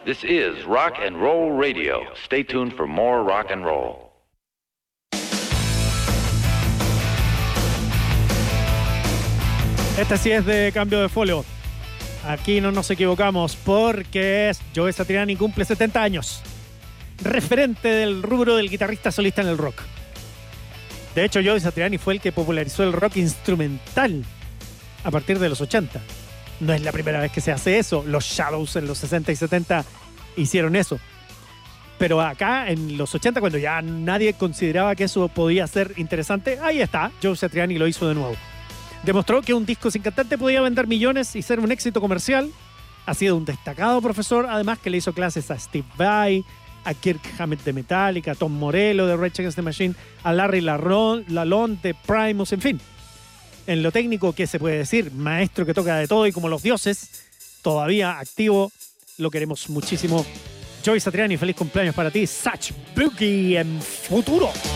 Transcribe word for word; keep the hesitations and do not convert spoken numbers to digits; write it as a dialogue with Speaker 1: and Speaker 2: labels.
Speaker 1: This is Rock and Roll Radio. Stay tuned for more rock and roll.
Speaker 2: Este sí es de cambio de folio. Aquí no nos equivocamos porque es Joe Satriani, cumple setenta años. Referente del rubro del guitarrista solista en el rock. De hecho, Joe Satriani fue el que popularizó el rock instrumental a partir de los ochenta. No es la primera vez que se hace eso. Los Shadows en los sesenta y setenta hicieron eso. Pero acá, en los ochenta, cuando ya nadie consideraba que eso podía ser interesante, ahí está, Joe Satriani lo hizo de nuevo. Demostró que un disco sin cantante podía vender millones y ser un éxito comercial. Ha sido un destacado profesor, además que le hizo clases a Steve Vai, a Kirk Hammett de Metallica, a Tom Morello de Rage Against the Machine, a Larry Lalonde de Primus, en fin. En lo técnico, ¿qué se puede decir? Maestro que toca de todo y como los dioses, todavía activo, lo queremos muchísimo. Joe Satriani, feliz cumpleaños para ti. Satch Boogie en futuro.